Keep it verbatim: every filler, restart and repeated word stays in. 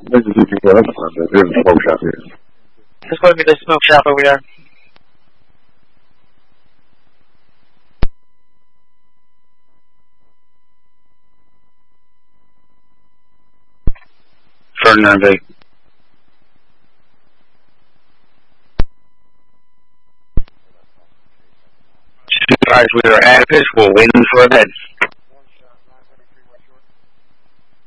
This is the people up front. There's a smoke shop here. There's going to be the smoke shop over there. Ferdinand Bay. Guys, we are active. We're waiting for a bed.